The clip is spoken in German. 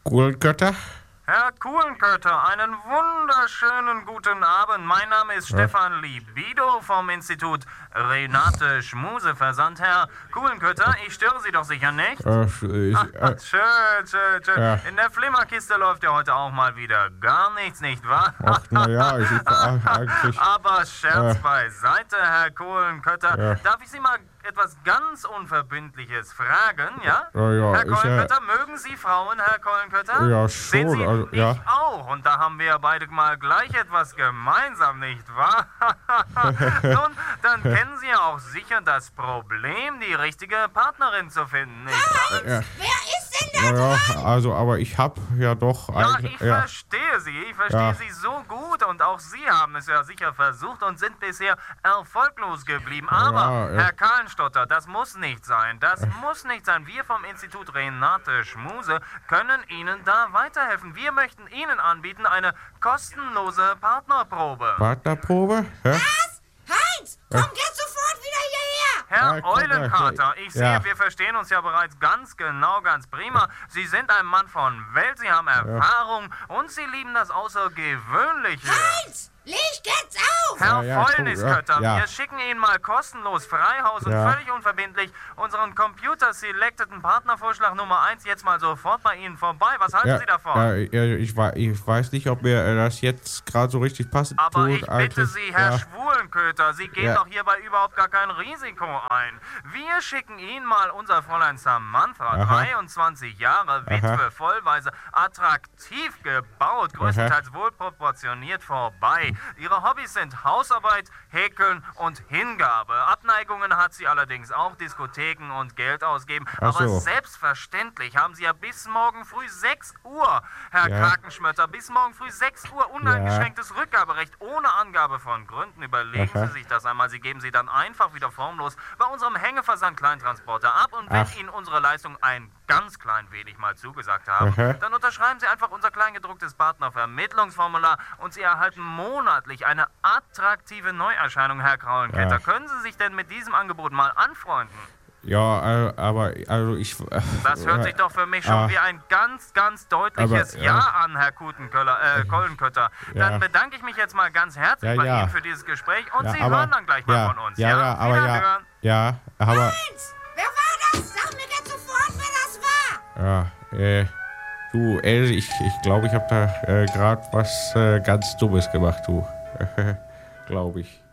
Kuhlenkötter? Herr Kuhlenkötter, einen wunderschönen guten Abend. Mein Name ist Stefan Libido vom Institut Renate Schmuseversand. Herr Kuhlenkötter, ich störe Sie doch sicher nicht? Schön. Ja. In der Flimmerkiste läuft ja heute auch mal wieder gar nichts, nicht wahr? Ach, naja, eigentlich... Aber Scherz beiseite, Herr Kuhlenkötter. Ja. Darf ich Sie mal etwas ganz Unverbindliches fragen, ja? Ja, Herr Kuhlenkötter, mögen Sie Frauen, Herr Kuhlenkötter? Ja, Sehen schon, Sie, also, ich ja. auch. Und da haben wir ja beide mal gleich etwas gemeinsam, nicht wahr? Nun, dann kennen Sie ja auch sicher das Problem, die richtige Partnerin zu finden, nicht wahr? Ja. Wer ist denn da? Naja, also, aber ich hab ja doch Ja, eigentlich... ich verstehe Sie. Ich verstehe Ja. Sie so gut. Und auch Sie haben es ja sicher versucht und sind bisher erfolglos geblieben. Aber, Ja. Herr Kahlenstotter, das muss nicht sein. Das muss nicht sein. Wir vom Institut Renate Schmuse können Ihnen da weiterhelfen. Wir möchten Ihnen anbieten eine kostenlose Partnerprobe. Partnerprobe? Ja? Was? Heinz, komm jetzt sofort wieder hierher! Herr Ja, komm, Eulenkater, ich sehe, ja. wir verstehen uns ja bereits ganz genau, ganz prima. Sie sind ein Mann von Welt, Sie haben Erfahrung und Sie lieben das Außergewöhnliche. Heinz, leg jetzt auf! Herr Ja, Fäulniskötter, ja. wir schicken Ihnen mal kostenlos Freihaus und Ja. völlig unverbindlich unseren computer-selecteden Partnervorschlag Nummer 1 jetzt mal sofort bei Ihnen vorbei. Was halten Sie davon? Ja, ich weiß nicht, ob mir das jetzt gerade so richtig passend Aber tut. ich bitte eigentlich. Sie, Herr Ja. Schwulenköter, Sie gehen Ja. doch hierbei überhaupt gar kein Risiko ein. Wir schicken Ihnen mal unser Fräulein Samantha, Aha. 23 Jahre, Witwe, Aha. vollweise, attraktiv gebaut, größtenteils wohlproportioniert vorbei. Ihre Hobbys sind Hausarbeit, Häkeln und Hingabe. Abneigungen hat sie allerdings auch, Diskotheken und Geld ausgeben. Ach Aber so. selbstverständlich haben Sie ja bis morgen früh 6 Uhr, Herr Ja. Krakenschmötter, bis morgen früh 6 Uhr uneingeschränktes Rückgaberecht ohne Angabe von Gründen. Überlegen Aha. Sie sich das einmal. Sie geben sie dann einfach wieder formlos bei unserem Hängeversand Kleintransporter ab. Und wenn Ach. Ihnen unsere Leistung ein ganz klein wenig mal zugesagt haben, Aha. dann unterschreiben Sie einfach unser kleingedrucktes Partnervermittlungsformular und Sie erhalten monatlich eine attraktive Neuerscheinung, Herr Kraulenketter. Ja. Können Sie sich denn mit diesem Angebot mal anfreunden? Ja, aber also ich... Das hört sich doch für mich schon wie ein ganz, ganz deutliches Aber, Ja ja. an, Herr Kollenkötter. Ja. Dann bedanke ich mich jetzt mal ganz herzlich Ja, bei ja. Ihnen für dieses Gespräch und Ja, Sie aber- hören dann gleich mal ja, von uns. Ja, aber Wiederhören. aber... Heinz, wer war das? Sag mir jetzt sofort, wer das war! Ja, du, Else, ich glaube, ich habe da gerade was ganz Dummes gemacht, du. Glaube ich.